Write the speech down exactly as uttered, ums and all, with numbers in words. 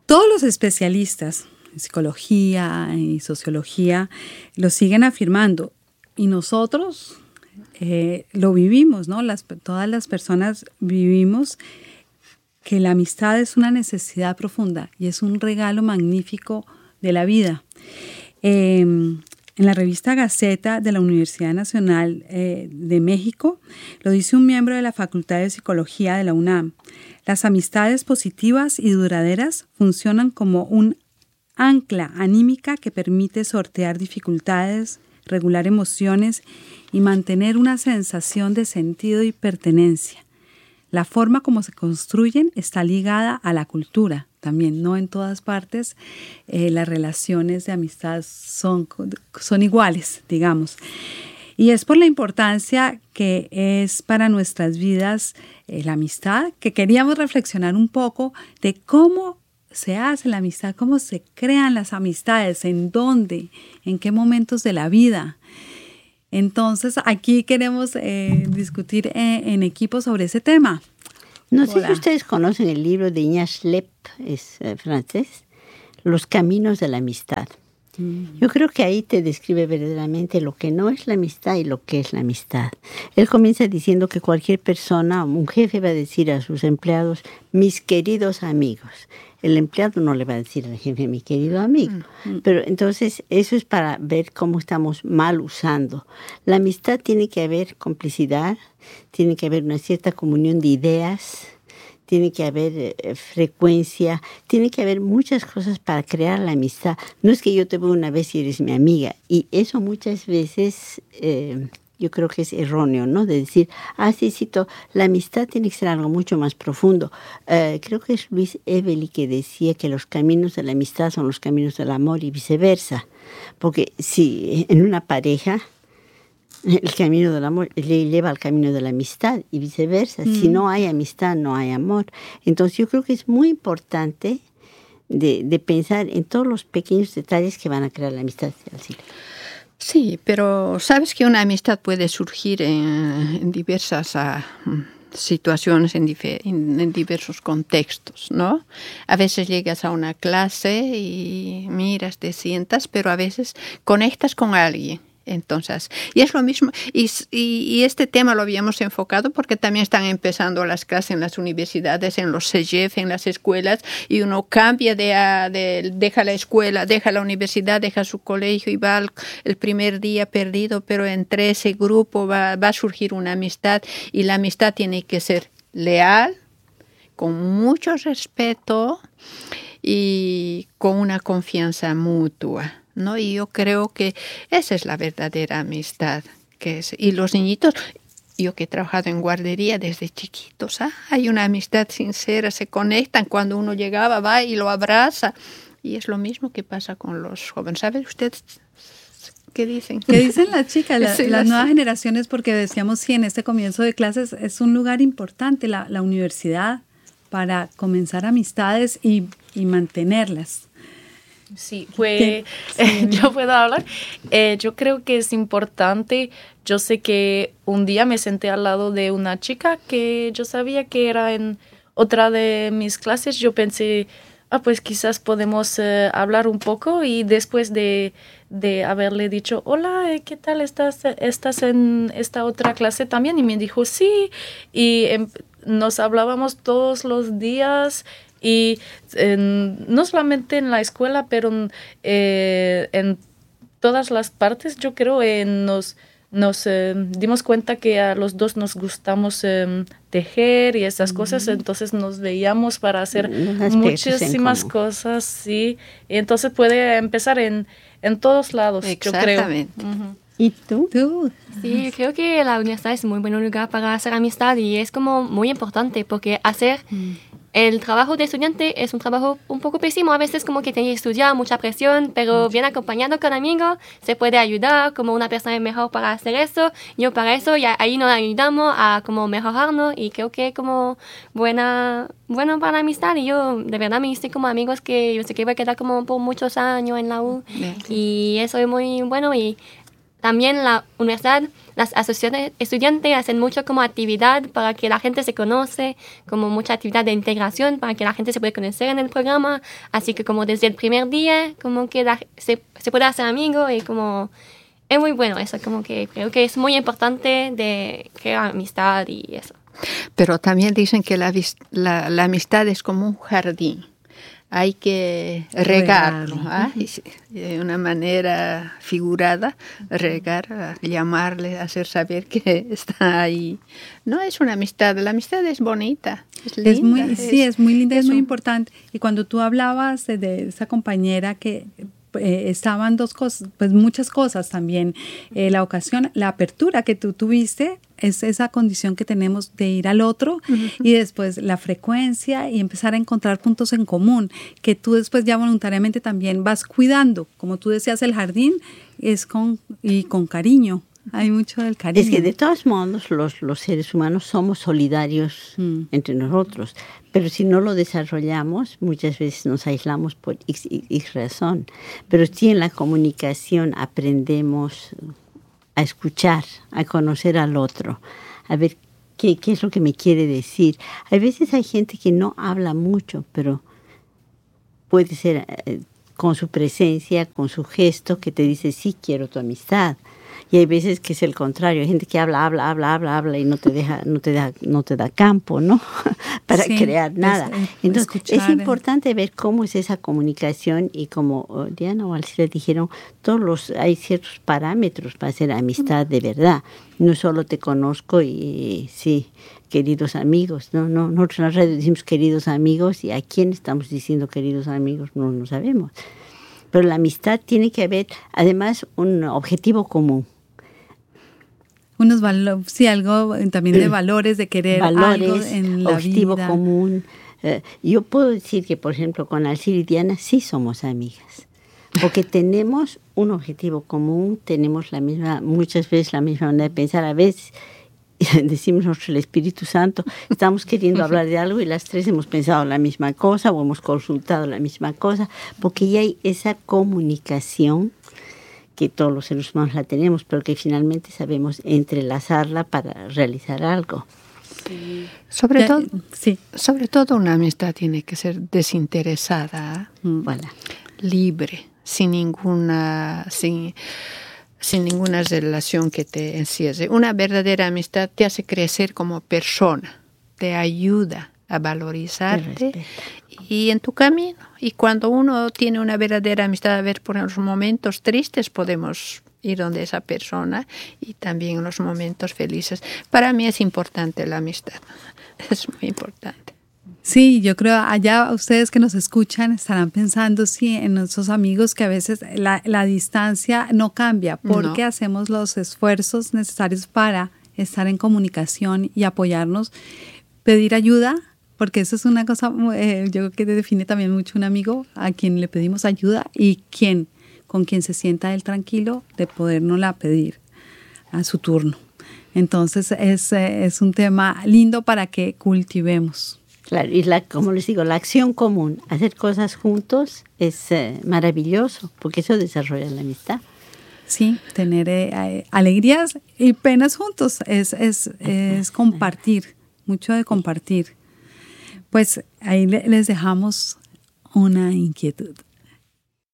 todos los especialistas en psicología y sociología lo siguen afirmando y nosotros eh, lo vivimos, ¿no? Las, todas las personas vivimos que la amistad es una necesidad profunda y es un regalo magnífico de la vida. Eh, en la revista Gaceta de la Universidad Nacional eh, de México lo dice un miembro de la Facultad de Psicología de la UNAM. Las amistades positivas y duraderas funcionan como un ancla anímica que permite sortear dificultades, regular emociones y mantener una sensación de sentido y pertenencia. La forma como se construyen está ligada a la cultura también. No en todas partes eh, las relaciones de amistad son, son iguales, digamos. Y es por la importancia que es para nuestras vidas eh, la amistad que queríamos reflexionar un poco de cómo se hace la amistad, cómo se crean las amistades, en dónde, en qué momentos de la vida. Entonces, aquí queremos eh, discutir eh, en equipo sobre ese tema. No Hola. sé si ustedes conocen el libro de Ignace Lepp, es eh, francés, Los caminos de la amistad. Mm. Yo creo que ahí te describe verdaderamente lo que no es la amistad y lo que es la amistad. Él comienza diciendo que cualquier persona, un jefe va a decir a sus empleados, mis queridos amigos. El empleado no le va a decir al jefe, mi querido amigo. Mm. Pero entonces eso es para ver cómo estamos mal usando. La amistad tiene que haber complicidad, tiene que haber una cierta comunión de ideas, tiene que haber eh, frecuencia, tiene que haber muchas cosas para crear la amistad. No es que yo te veo una vez y eres mi amiga. Y eso muchas veces eh, yo creo que es erróneo, ¿no? De decir, ah, sí, sí, to, la amistad tiene que ser algo mucho más profundo. Eh, creo que es Luis Evely que decía que los caminos de la amistad son los caminos del amor y viceversa. Porque si en una pareja el camino del amor le lleva al camino de la amistad y viceversa. Mm. Si no hay amistad, no hay amor. Entonces yo creo que es muy importante de, de pensar en todos los pequeños detalles que van a crear la amistad. Sí, pero sabes que una amistad puede surgir en, en diversas uh, situaciones, en, difer- en diversos contextos, ¿no? A veces llegas a una clase y miras, te sientas, pero a veces conectas con alguien. Entonces, y es lo mismo, y, y, y este tema lo habíamos enfocado porque también están empezando las clases en las universidades, en los C E F, en las escuelas, y uno cambia de, de deja la escuela, deja la universidad, deja su colegio y va al, el primer día perdido, pero entre ese grupo va, va a surgir una amistad, y la amistad tiene que ser leal, con mucho respeto y con una confianza mutua, ¿no? Y yo creo que esa es la verdadera amistad. Que es, y los niñitos, yo que he trabajado en guardería desde chiquitos, ¿ah? Hay una amistad sincera, se conectan. Cuando uno llegaba, va y lo abraza. Y es lo mismo que pasa con los jóvenes. ¿Sabe usted qué dicen? ¿Qué dicen las chicas, la, sí, las, las nuevas generaciones? Porque decíamos, sí, en este comienzo de clases es un lugar importante, la, la universidad, para comenzar amistades y, y mantenerlas. Sí, pues eh, yo puedo hablar. Eh, yo creo que es importante. Yo sé que un día me senté al lado de una chica que yo sabía que era en otra de mis clases. Yo pensé, ah, pues quizás podemos eh, hablar un poco, y después de, de haberle dicho, hola, ¿qué tal? ¿Estás, estás en esta otra clase también? Y me dijo, sí, y eh, nos hablábamos todos los días. Y eh, no solamente en la escuela, pero eh, en todas las partes, yo creo, eh, nos, nos eh, dimos cuenta que a los dos nos gustamos eh, tejer y esas mm. cosas, entonces nos veíamos para hacer muchísimas cosas, sí. Y entonces puede empezar en, en todos lados, yo creo. Exactamente. Uh-huh. ¿Y tú? ¿Tú? Sí, creo que la universidad es un muy buen lugar para hacer amistad, y es como muy importante porque hacer mm. el trabajo de estudiante es un trabajo un poco pésimo. A veces como que tiene que estudiar, mucha presión, pero bien acompañado con amigos se puede ayudar, como una persona mejor para hacer eso. Yo para eso, y ahí nos ayudamos a como mejorarnos, y creo que como buena, bueno para la amistad. Y yo de verdad me hice como amigos que yo sé que voy a quedar como por muchos años en la U. Bien. Y eso es muy bueno. Y también la universidad, las asociaciones estudiantes hacen mucho como actividad para que la gente se conoce, como mucha actividad de integración para que la gente se pueda conocer en el programa. Así que como desde el primer día, como que la, se, se puede hacer amigo y como es muy bueno eso, como que creo que es muy importante de crear amistad y eso. Pero también dicen que la, la, la amistad es como un jardín. Hay que regarlo, ¿eh? De una manera figurada, regar, llamarle, hacer saber que está ahí. No es una amistad, la amistad es bonita, es linda. Es muy, es, sí, es muy linda, es, es muy un... importante. Y cuando tú hablabas de, de esa compañera que eh, estaban dos cosas, pues muchas cosas también. Eh, la ocasión, la apertura que tú tuviste, es esa condición que tenemos de ir al otro, uh-huh. y después la frecuencia y empezar a encontrar puntos en común, que tú después ya voluntariamente también vas cuidando. Como tú decías, el jardín es con, y con cariño. Hay mucho del cariño. Es que de todos modos los, los seres humanos somos solidarios mm. entre nosotros, pero si no lo desarrollamos, muchas veces nos aislamos por X, X razón. Pero si en la comunicación aprendemos a escuchar, a conocer al otro, a ver qué, qué es lo que me quiere decir. A veces hay gente que no habla mucho, pero puede ser eh, con su presencia, con su gesto, que te dice, sí, quiero tu amistad. Y hay veces que es el contrario, hay gente que habla, habla, habla, habla, habla y no te deja, no te da, no te da campo, ¿no? Para sí, crear nada. Es, Entonces, escuchar, es importante ver cómo es esa comunicación y como oh, Diana o Alcira dijeron, todos los, hay ciertos parámetros para hacer amistad de verdad. No solo te conozco y sí, queridos amigos, no, no, nosotros en la radio decimos queridos amigos y a quién estamos diciendo queridos amigos no lo sabemos. Pero la amistad tiene que haber, además, un objetivo común. Unos valores, sí, algo también de valores, de querer valores, algo en la objetivo vida. común. Uh, yo puedo decir que, por ejemplo, con Alcira y Diana sí somos amigas, porque tenemos un objetivo común, tenemos la misma, muchas veces la misma manera de pensar, a veces decimos nosotros el Espíritu Santo, estamos queriendo hablar de algo y las tres hemos pensado la misma cosa o hemos consultado la misma cosa, porque ya hay esa comunicación que todos los seres humanos la tenemos, pero que finalmente sabemos entrelazarla para realizar algo. Sí. Sobre, ya, todo, sí. sobre todo una amistad tiene que ser desinteresada, mm. voilà. libre, sin ninguna... sin sin ninguna relación que te encierre. Una verdadera amistad te hace crecer como persona, te ayuda a valorizarte y en tu camino. Y cuando uno tiene una verdadera amistad, a ver, por los momentos tristes podemos ir donde esa persona y también en los momentos felices. Para mí es importante la amistad, es muy importante. Sí, yo creo allá ustedes que nos escuchan estarán pensando sí en nuestros amigos que a veces la, la distancia no cambia porque no. hacemos los esfuerzos necesarios para estar en comunicación y apoyarnos, pedir ayuda, porque eso es una cosa, eh, yo creo que define también mucho un amigo a quien le pedimos ayuda y quien, con quien se sienta él tranquilo de podernosla pedir a su turno. Entonces es, es un tema lindo para que cultivemos. Claro, y la, como les digo, la acción común, hacer cosas juntos es eh, maravilloso, porque eso desarrolla la amistad. Sí, tener eh, alegrías y penas juntos, es, es, es compartir, mucho de compartir. Pues ahí les dejamos una inquietud.